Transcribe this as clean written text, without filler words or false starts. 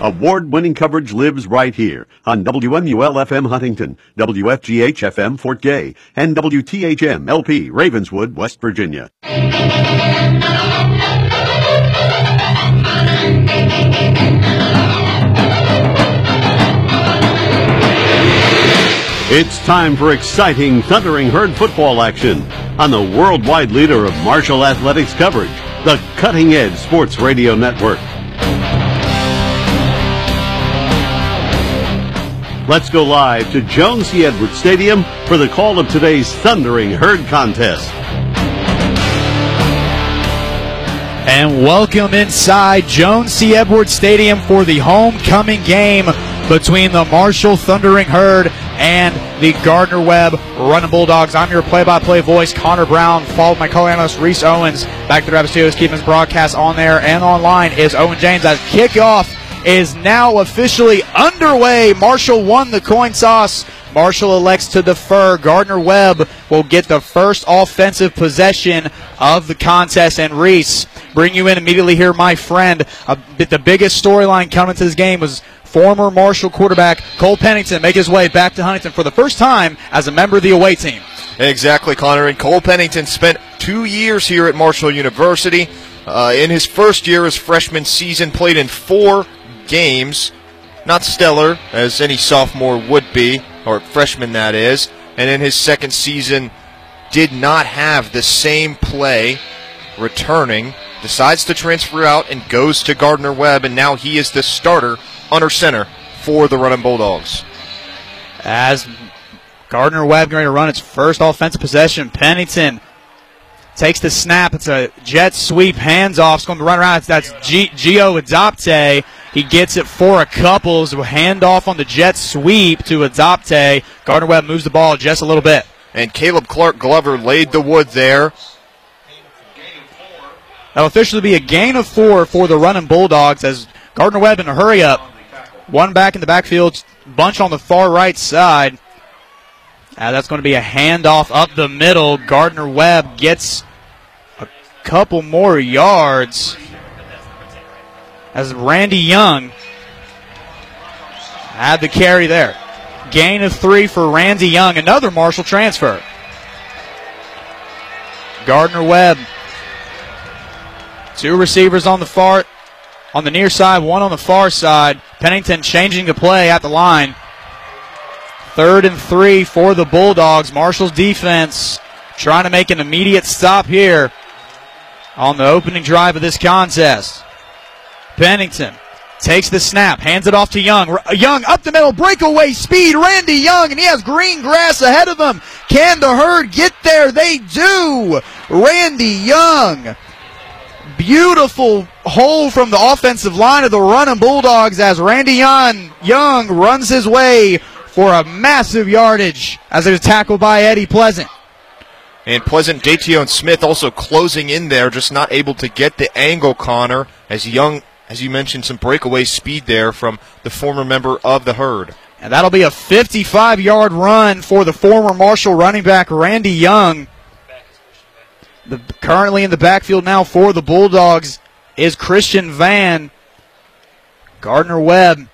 Award-winning coverage lives right here on WMUL-FM Huntington, WFGH-FM Fort Gay, and WTHM-LP Ravenswood, West Virginia. It's time for exciting Thundering Herd football action on the worldwide leader of Marshall athletics coverage, the Cutting Edge Sports Radio Network. Let's go live to Joan C. Edwards Stadium for the call of today's Thundering Herd contest. And welcome inside Joan C. Edwards Stadium for the homecoming game between the Marshall Thundering Herd and the Gardner-Webb Running Bulldogs. I'm your play-by-play voice, Connor Brown, followed by co-analyst Reese Owens. Back to the Rabbit Studios, keeping his broadcast on there and online is Owen James as kickoff is now officially underway. Marshall won the coin toss. Marshall elects to defer. Gardner-Webb will get the first offensive possession of the contest. And Reese, bring you in immediately here, my friend. The biggest storyline coming to this game was former Marshall quarterback Cole Pennington make his way back to Huntington for the first time as a member of the away team. Exactly, Connor. And Cole Pennington spent 2 years here at Marshall University. In his first year, his freshman season, played in 4 games. Not stellar, as any sophomore would be, or freshman that is. And in his second season, did not have the same play returning. Decides to transfer out and goes to Gardner-Webb, and now he is the starter under center for the Running Bulldogs. As Gardner-Webb going to run its first offensive possession, Pennington takes the snap. It's a jet sweep, hands-off. It's going to run around. That's Gio Adopte. He gets it for a couple. So handoff on the jet sweep to Adopte. Gardner-Webb moves the ball just a little bit. And Caleb Clark Glover laid the wood there. That'll officially be a gain of 4 for the Running Bulldogs as Gardner-Webb in a hurry-up. One back in the backfield, bunch on the far right side. That's going to be a handoff up the middle. Gardner-Webb gets a couple more yards as Randy Young had the carry there. Gain of 3 for Randy Young, another Marshall transfer. Gardner-Webb, 2 receivers on the near side, 1 on the far side. Pennington changing the play at the line. 3rd and 3 for the Bulldogs. Marshall's defense trying to make an immediate stop here on the opening drive of this contest. Pennington takes the snap, hands it off to Young. Young up the middle, breakaway speed, Randy Young, and he has green grass ahead of him. Can the Herd get there? They do. Randy Young. Beautiful hole from the offensive line of the Running Bulldogs as Randy Young runs his way for a massive yardage as it is tackled by Eddie Pleasant. And Pleasant, Dateon Smith also closing in there, just not able to get the angle, Connor, as Young, as you mentioned, some breakaway speed there from the former member of the Herd. And that'll be a 55-yard run for the former Marshall running back Randy Young. Currently in the backfield now for the Bulldogs is Christian Van. Gardner-Webb